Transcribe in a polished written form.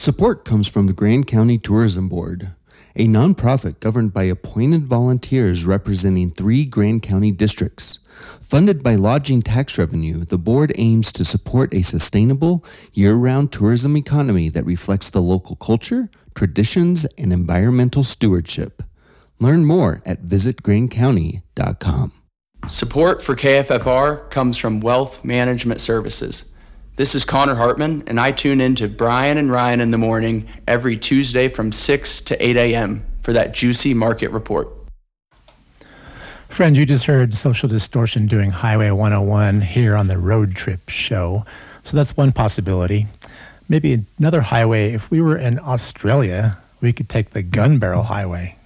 Support comes from the Grand County Tourism Board, a nonprofit governed by appointed volunteers representing 3 Grand County districts. Funded by lodging tax revenue, the board aims to support a sustainable, year-round tourism economy that reflects the local culture, traditions, and environmental stewardship. Learn more at visitgrandcounty.com. Support for KFFR comes from Wealth Management Services. This is Connor Hartman, and I tune in to Brian and Ryan in the morning every Tuesday from 6 to 8 a.m. for that juicy market report. Friends, you just heard Social Distortion doing Highway 101 here on the Road Trip Show. So that's one possibility. Maybe another highway, if we were in Australia, we could take the Gun Barrel Highway.